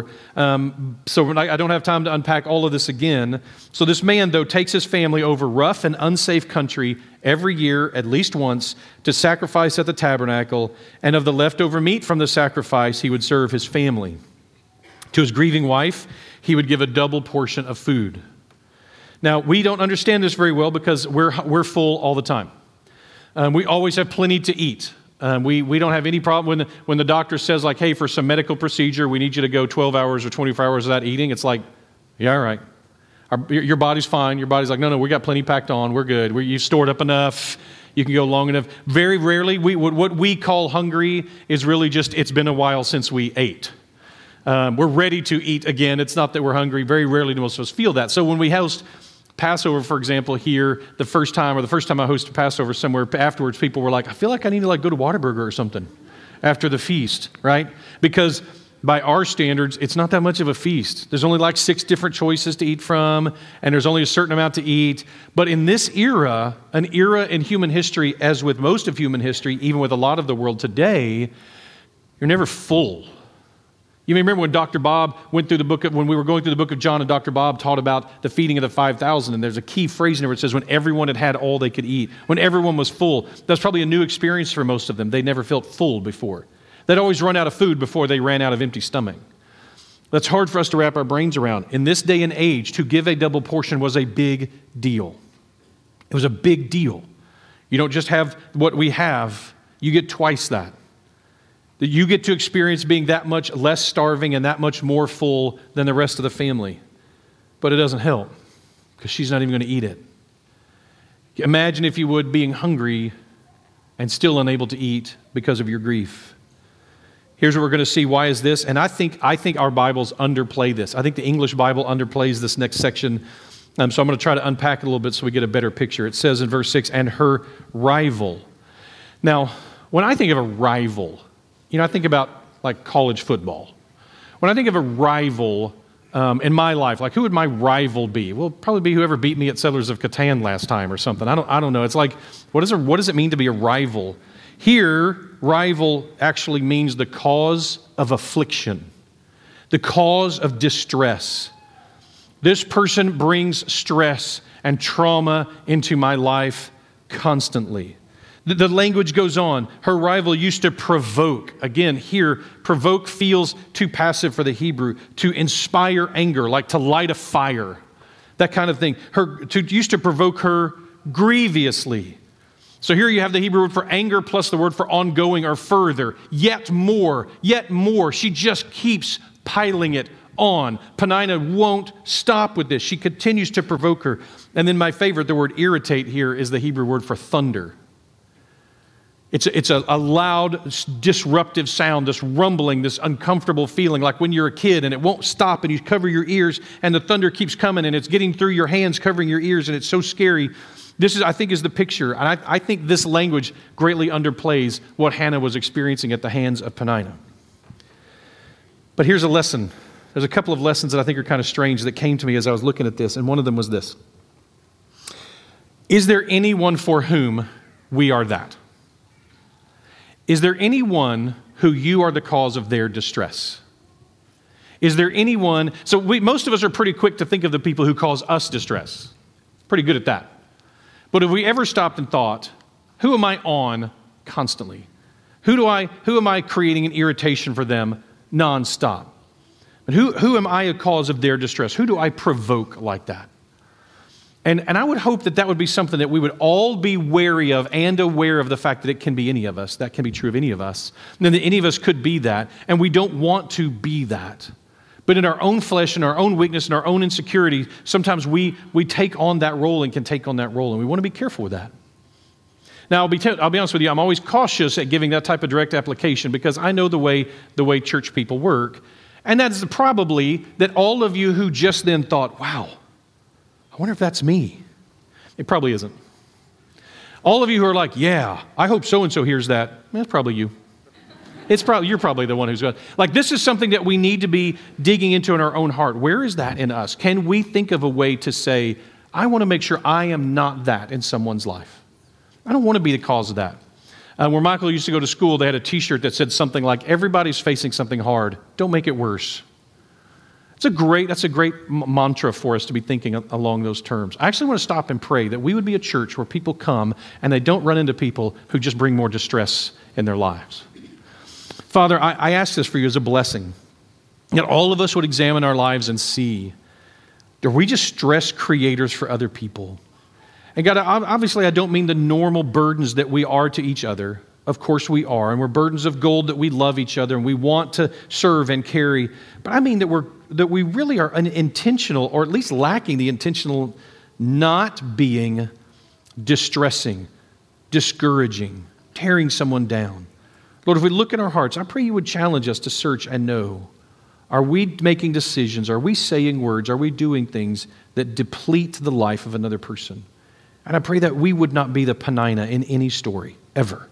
So I don't have time to unpack all of this again. So this man, though, takes his family over rough and unsafe country every year, at least once, to sacrifice at the tabernacle, and of the leftover meat from the sacrifice, he would serve his family. To his grieving wife, he would give a double portion of food. Now, we don't understand this very well because we're full all the time. We always have plenty to eat. We don't have any problem when the doctor says, like, hey, for some medical procedure, we need you to go 12 hours or 24 hours without eating. It's like, yeah, all right. Your body's fine. Your body's like, no, we got plenty packed on. We're good. You've stored up enough. You can go long enough. Very rarely, what we call hungry is really just, it's been a while since we ate. We're ready to eat again. It's not that we're hungry. Very rarely do most of us feel that. So when we host Passover, for example, here, the first time I hosted Passover somewhere, afterwards people were like, I feel like I need to go to Whataburger or something after the feast, right? Because by our standards, it's not that much of a feast. There's only 6 different choices to eat from, and there's only a certain amount to eat. But in this era, an era in human history, as with most of human history, even with a lot of the world today, you're never full. You may remember when Dr. Bob went through when we were going through the book of John, and Dr. Bob taught about the feeding of the 5,000, and there's a key phrase in there where it says when everyone had all they could eat, when everyone was full. That's probably a new experience for most of them. They never felt full before. They'd always run out of food before they ran out of empty stomach. That's hard for us to wrap our brains around. In this day and age, to give a double portion was a big deal. It was a big deal. You don't just have what we have, you get twice that. That you get to experience being that much less starving and that much more full than the rest of the family. But it doesn't help because she's not even going to eat it. Imagine, if you would, being hungry and still unable to eat because of your grief. Here's what we're going to see. Why is this? And I think our Bibles underplay this. I think the English Bible underplays this next section. So I'm going to try to unpack it a little bit so we get a better picture. It says in verse 6, and her rival. Now, when I think of a rival, I think about college football. When I think of a rival in my life, who would my rival be? Well, probably be whoever beat me at Settlers of Catan last time or something. I don't know. It's like, what does it mean to be a rival? Here, rival actually means the cause of affliction, the cause of distress. This person brings stress and trauma into my life constantly. The language goes on. Her rival used to provoke. Again, here, provoke feels too passive for the Hebrew. To inspire anger, like to light a fire. That kind of thing. Used to provoke her grievously. So here you have the Hebrew word for anger plus the word for ongoing or further. Yet more, yet more. She just keeps piling it on. Peninnah won't stop with this. She continues to provoke her. And then my favorite, the word irritate here, is the Hebrew word for thunder. It's a loud, disruptive sound, this rumbling, this uncomfortable feeling, like when you're a kid and it won't stop and you cover your ears and the thunder keeps coming and it's getting through your hands, covering your ears, and it's so scary. This is, I think, is the picture. And I think this language greatly underplays what Hannah was experiencing at the hands of Peninnah. But here's a lesson. There's a couple of lessons that I think are kind of strange that came to me as I was looking at this, and one of them was this. Is there anyone for whom we are that? Is there anyone who you are the cause of their distress? Is there anyone, so most of us are pretty quick to think of the people who cause us distress. Pretty good at that. But have we ever stopped and thought, who am I on constantly? Who am I creating an irritation for them nonstop? And who am I a cause of their distress? Who do I provoke like that? And I would hope that would be something that we would all be wary of and aware of the fact that it can be any of us. That can be true of any of us. And that any of us could be that. And we don't want to be that. But in our own flesh and our own weakness and our own insecurity, sometimes we take on that role and can take on that role. And we want to be careful with that. Now, I'll be honest with you, I'm always cautious at giving that type of direct application because I know the way church people work. And that's probably that all of you who just then thought, wow, I wonder if that's me. It probably isn't. All of you who are like, yeah, I hope so-and-so hears that. That's probably you. You're probably the one who's got, like, this is something that we need to be digging into in our own heart. Where is that in us? Can we think of a way to say, I want to make sure I am not that in someone's life? I don't want to be the cause of that. Where Michael used to go to school, they had a t-shirt that said something like, everybody's facing something hard. Don't make it worse. That's a great mantra for us to be thinking along those terms. I actually want to stop and pray that we would be a church where people come and they don't run into people who just bring more distress in their lives. Father, I ask this for you as a blessing, that all of us would examine our lives and see, are we just stress creators for other people? And God, obviously I don't mean the normal burdens that we are to each other. Of course we are, and we're burdens of gold that we love each other and we want to serve and carry. But I mean that we really are unintentional, or at least lacking the intentional not being distressing, discouraging, tearing someone down. Lord, if we look in our hearts, I pray you would challenge us to search and know, are we making decisions? Are we saying words? Are we doing things that deplete the life of another person? And I pray that we would not be the Peninnah in any story, ever.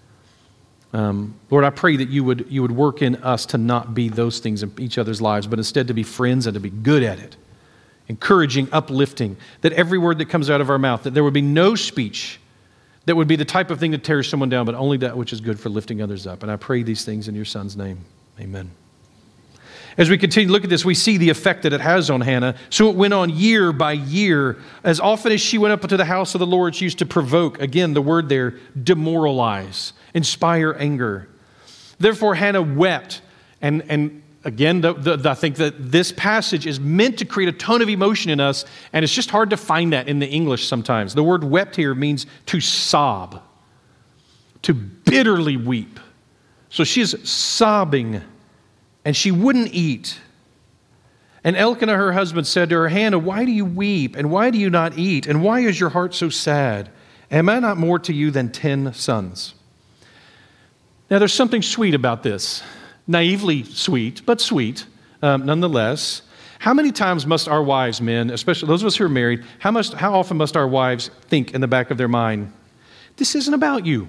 Lord, I pray that you would work in us to not be those things in each other's lives, but instead to be friends and to be good at it, encouraging, uplifting, that every word that comes out of our mouth, that there would be no speech that would be the type of thing that tears someone down, but only that which is good for lifting others up. And I pray these things in your Son's name. Amen. As we continue to look at this, we see the effect that it has on Hannah. So it went on year by year. As often as she went up into the house of the Lord, she used to provoke, again, the word there, demoralize, inspire anger. Therefore, Hannah wept. And again, I think that this passage is meant to create a tone of emotion in us, and it's just hard to find that in the English sometimes. The word wept here means to sob, to bitterly weep. So she's sobbing, and she wouldn't eat. And Elkanah, her husband, said to her, Hannah, why do you weep? And why do you not eat? And why is your heart so sad? Am I not more to you than 10 sons? Now, there's something sweet about this. Naively sweet, but sweet nonetheless. How many times must our wives, men, especially those of us who are married, how often must our wives think in the back of their mind, this isn't about you?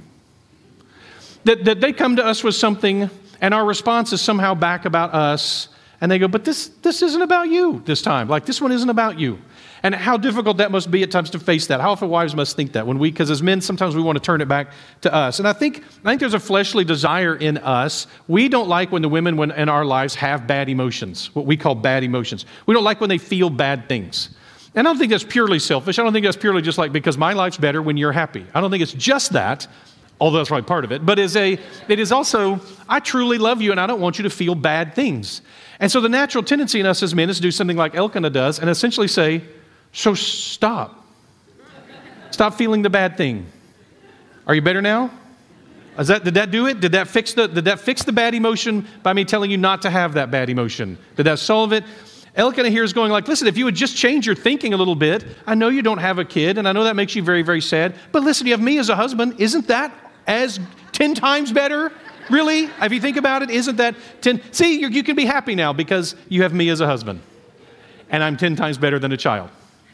That they come to us with something, and our response is somehow back about us, and they go, but this isn't about you this time. Like, this one isn't about you. And how difficult that must be at times to face that. How often wives must think that because as men, sometimes we want to turn it back to us. And I think there's a fleshly desire in us. We don't like when the women in our lives have bad emotions, what we call bad emotions. We don't like when they feel bad things. And I don't think that's purely selfish. I don't think that's purely just like because my life's better when you're happy. I don't think it's just that. although that's probably part of it. But it is also, I truly love you and I don't want you to feel bad things. And so the natural tendency in us as men is to do something like Elkanah does and essentially say, so stop. Stop feeling the bad thing. Are you better now? Did that do it? Did that fix the bad emotion by me telling you not to have that bad emotion? Did that solve it? Elkanah here is going like, listen, if you would just change your thinking a little bit, I know you don't have a kid, and I know that makes you very, very sad, but listen, you have me as a husband. Isn't that as 10 times better? Really? If you think about it, isn't that 10? See, you can be happy now because you have me as a husband, and I'm 10 times better than a child.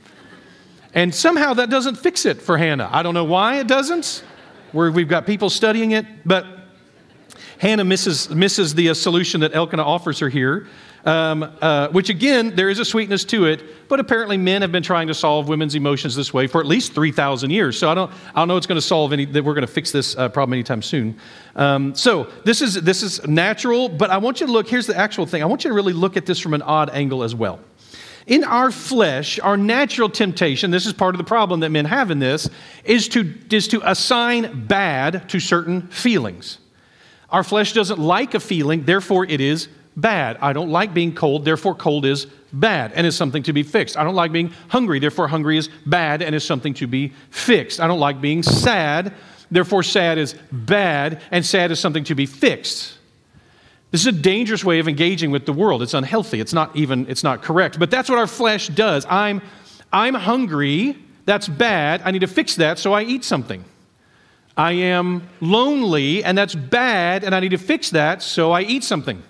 And somehow that doesn't fix it for Hannah. I don't know why it doesn't. We've got people studying it, but Hannah misses the solution that Elkanah offers her here, which again, there is a sweetness to it, but apparently men have been trying to solve women's emotions this way for at least 3,000 years. So I don't know it's going to solve that we're going to fix this problem anytime soon. So this is natural, but I want you to look, here's the actual thing. I want you to really look at this from an odd angle as well. In our flesh, our natural temptation, this is part of the problem that men have in this, is to assign bad to certain feelings. Our flesh doesn't like a feeling, therefore it is bad. I don't like being cold, therefore cold is bad and is something to be fixed. I don't like being hungry, therefore hungry is bad and is something to be fixed. I don't like being sad, therefore sad is bad and sad is something to be fixed. This is a dangerous way of engaging with the world. It's unhealthy. It's not correct. But that's what our flesh does. I'm hungry. That's bad. I need to fix that, so I eat something. I am lonely, and that's bad, and I need to fix that, so I eat something.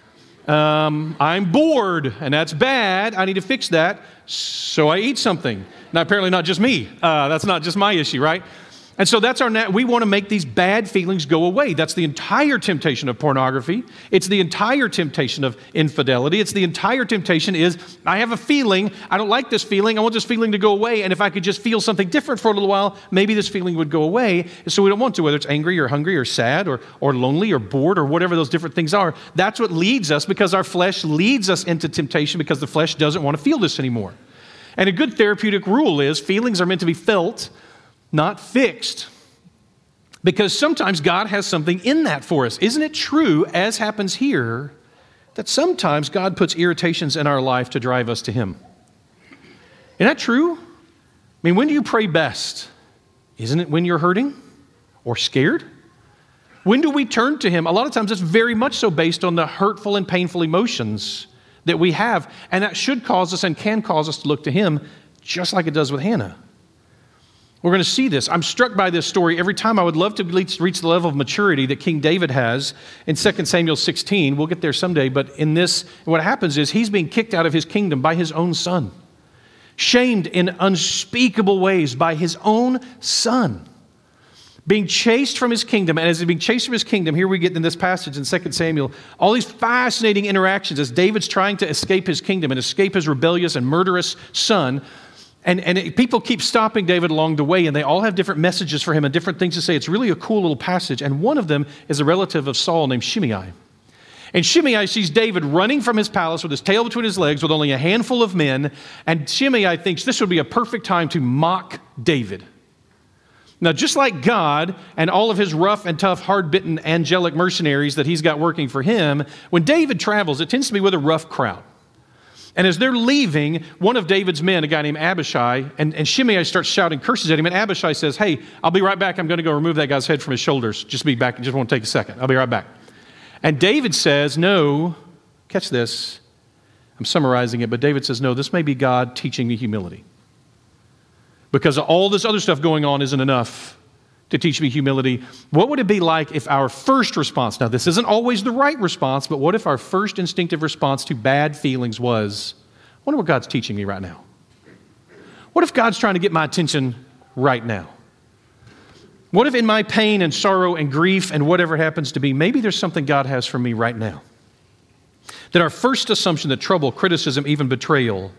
I'm bored, and that's bad. I need to fix that, so I eat something. Now, apparently not just me. That's not just my issue, right? And so that's we want to make these bad feelings go away. That's the entire temptation of pornography. It's the entire temptation of infidelity. It's the entire temptation is, I have a feeling, I don't like this feeling, I want this feeling to go away, and if I could just feel something different for a little while, maybe this feeling would go away. And so we don't want to, whether it's angry or hungry or sad or lonely or bored or whatever those different things are. That's what leads us, because our flesh leads us into temptation because the flesh doesn't want to feel this anymore. And a good therapeutic rule is feelings are meant to be felt, not fixed, because sometimes God has something in that for us. Isn't it true, as happens here, that sometimes God puts irritations in our life to drive us to Him? Isn't that true? I mean, when do you pray best? Isn't it when you're hurting or scared? When do we turn to Him? A lot of times it's very much so based on the hurtful and painful emotions that we have, and that should cause us and can cause us to look to Him, just like it does with Hannah. We're going to see this. I'm struck by this story every time. I would love to reach the level of maturity that King David has in 2 Samuel 16. We'll get there someday, but in this, what happens is he's being kicked out of his kingdom by his own son, shamed in unspeakable ways by his own son, being chased from his kingdom. And as he's being chased from his kingdom, here we get in this passage in 2 Samuel, all these fascinating interactions as David's trying to escape his kingdom and escape his rebellious and murderous son. And people keep stopping David along the way, and they all have different messages for him and different things to say. It's really a cool little passage, and one of them is a relative of Saul named Shimei. And Shimei sees David running from his palace with his tail between his legs with only a handful of men, and Shimei thinks this would be a perfect time to mock David. Now, just like God and all of his rough and tough, hard-bitten angelic mercenaries that he's got working for him, when David travels, it tends to be with a rough crowd. And as they're leaving, one of David's men, a guy named Abishai, and Shimei starts shouting curses at him, and Abishai says, hey, I'll be right back. I'm going to go remove that guy's head from his shoulders. Just be back. Just want to take a second. I'll be right back. And David says, no, catch this. I'm summarizing it, but David says, no, this may be God teaching me humility. Because all this other stuff going on isn't enough to teach me humility. What would it be like if our first response, now this isn't always the right response, but what if our first instinctive response to bad feelings was, I wonder what God's teaching me right now? What if God's trying to get my attention right now? What if in my pain and sorrow and grief and whatever it happens to be, maybe there's something God has for me right now? That our first assumption that trouble, criticism, even betrayal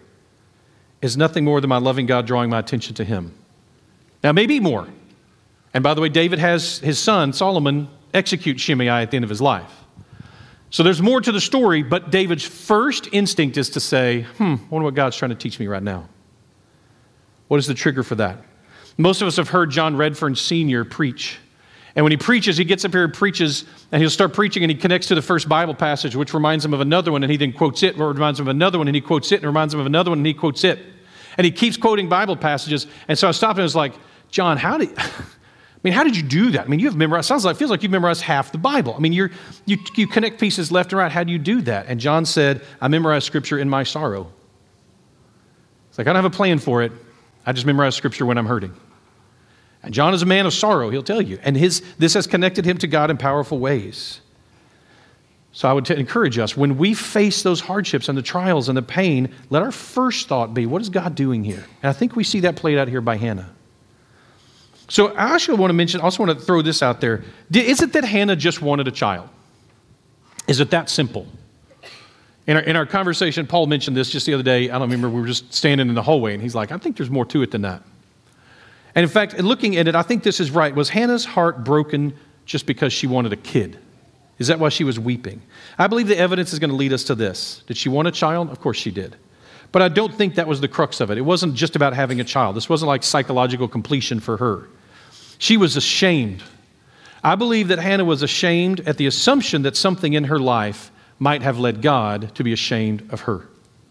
is nothing more than my loving God drawing my attention to Him. Now, maybe more. And by the way, David has his son, Solomon, execute Shimei at the end of his life. So there's more to the story, but David's first instinct is to say, I wonder what God's trying to teach me right now. What is the trigger for that? Most of us have heard John Redfern Sr. preach. And when he preaches, he gets up here and preaches, and he'll start preaching, and he connects to the first Bible passage, which reminds him of another one, and he then quotes it, or reminds him of another one, and he quotes it, and reminds him of another one, and he quotes it. And he keeps quoting Bible passages. And so I stopped and I was like, John, how did you do that? I mean, you've memorized, feels like you've memorized half the Bible. I mean, you connect pieces left and right. How do you do that? And John said, I memorize Scripture in my sorrow. It's like, I don't have a plan for it. I just memorize Scripture when I'm hurting. And John is a man of sorrow, he'll tell you. And this has connected him to God in powerful ways. So I would encourage us, when we face those hardships and the trials and the pain, let our first thought be, what is God doing here? And I think we see that played out here by Hannah. So I also want to throw this out there. Is it that Hannah just wanted a child? Is it that simple? In our conversation, Paul mentioned this just the other day. I don't remember, we were just standing in the hallway, and he's like, I think there's more to it than that. And in fact, looking at it, I think this is right. Was Hannah's heart broken just because she wanted a kid? Is that why she was weeping? I believe the evidence is going to lead us to this. Did she want a child? Of course she did. But I don't think that was the crux of it. It wasn't just about having a child. This wasn't like psychological completion for her. She was ashamed. I believe that Hannah was ashamed at the assumption that something in her life might have led God to be ashamed of her.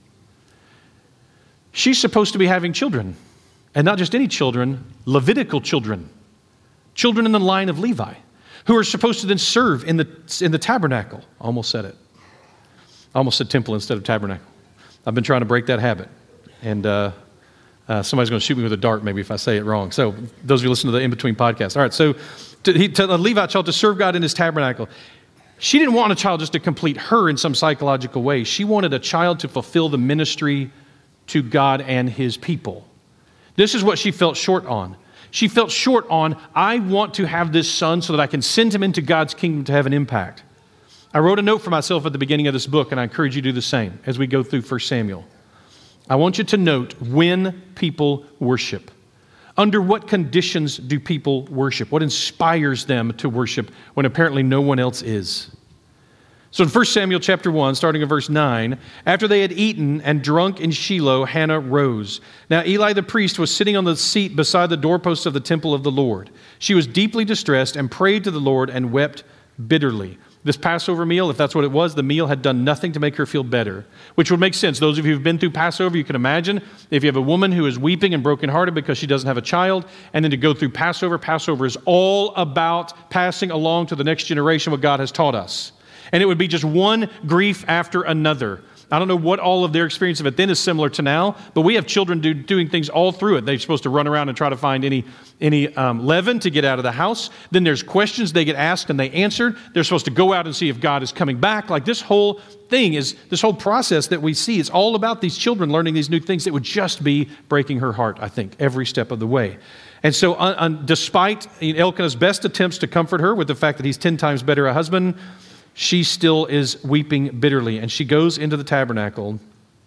She's supposed to be having children. And not just any children, Levitical children. Children in the line of Levi, who are supposed to then serve in the tabernacle. Almost said it. I almost said temple instead of tabernacle. I've been trying to break that habit. And somebody's going to shoot me with a dart maybe if I say it wrong. So those of you listen to the In-Between podcast. All right, so to a Levi child to serve God in his tabernacle. She didn't want a child just to complete her in some psychological way. She wanted a child to fulfill the ministry to God and his people. This is what she felt short on. She felt short on, I want to have this son so that I can send him into God's kingdom to have an impact. I wrote a note for myself at the beginning of this book, and I encourage you to do the same as we go through 1 Samuel. I want you to note when people worship. Under what conditions do people worship? What inspires them to worship when apparently no one else is? So in 1 Samuel chapter 1, starting in verse 9, after they had eaten and drunk in Shiloh, Hannah rose. Now Eli the priest was sitting on the seat beside the doorpost of the temple of the Lord. She was deeply distressed and prayed to the Lord and wept bitterly. This Passover meal, if that's what it was, the meal had done nothing to make her feel better, which would make sense. Those of you who've been through Passover, you can imagine if you have a woman who is weeping and brokenhearted because she doesn't have a child, and then to go through Passover. Passover is all about passing along to the next generation what God has taught us. And it would be just one grief after another. I don't know what all of their experience of it then is similar to now, but we have children doing things all through it. They're supposed to run around and try to find any leaven to get out of the house. Then there's questions they get asked and they answered. They're supposed to go out and see if God is coming back. Like this whole thing is, this whole process that we see is all about these children learning these new things that would just be breaking her heart, I think, every step of the way. And so despite Elkanah's best attempts to comfort her with the fact that he's 10 times better a husband, she still is weeping bitterly, and she goes into the tabernacle.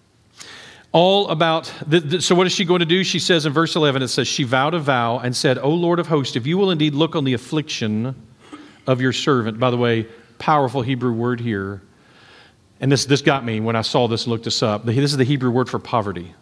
All about, so what is she going to do? She says in verse 11, it says, she vowed a vow and said, O Lord of hosts, if you will indeed look on the affliction of your servant. By the way, powerful Hebrew word here. And this got me when I saw this and looked this up. This is the Hebrew word for poverty.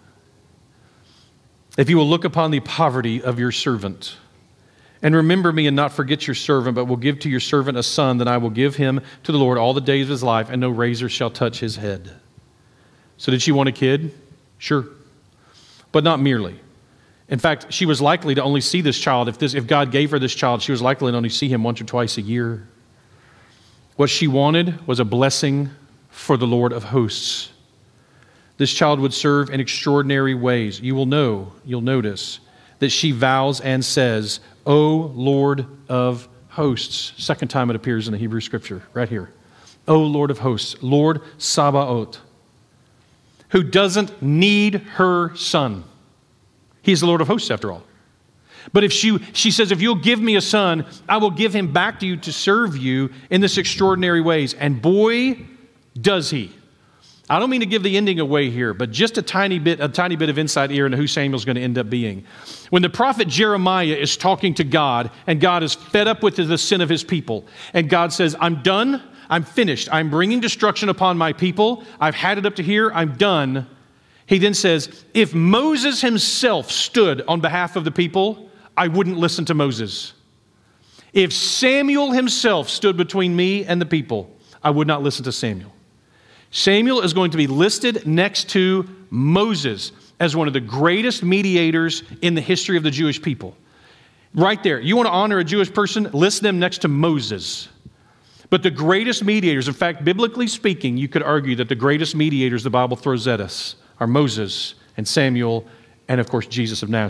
If you will look upon the poverty of your servant, and remember me and not forget your servant, but will give to your servant a son, then I will give him to the Lord all the days of his life, and no razor shall touch his head. So did she want a kid? Sure. But not merely. In fact, she was likely to only see this child. If God gave her this child, she was likely to only see him once or twice a year. What she wanted was a blessing for the Lord of hosts. This child would serve in extraordinary ways. You'll notice that she vows and says, O Lord of hosts. Second time it appears in the Hebrew scripture, right here. O Lord of hosts, Lord Sabaoth, who doesn't need her son. He's the Lord of hosts after all. But if she says, if you'll give me a son, I will give him back to you to serve you in this extraordinary ways. And boy, does he. I don't mean to give the ending away here, but just a tiny bit of insight here into who Samuel's going to end up being. When the prophet Jeremiah is talking to God, and God is fed up with the sin of his people, and God says, I'm done, I'm finished, I'm bringing destruction upon my people, I've had it up to here, I'm done. He then says, if Moses himself stood on behalf of the people, I wouldn't listen to Moses. If Samuel himself stood between me and the people, I would not listen to Samuel. Samuel is going to be listed next to Moses as one of the greatest mediators in the history of the Jewish people. Right there. You want to honor a Jewish person? List them next to Moses. But the greatest mediators, in fact, biblically speaking, you could argue that the greatest mediators the Bible throws at us are Moses and Samuel and, of course, Jesus of Nazareth.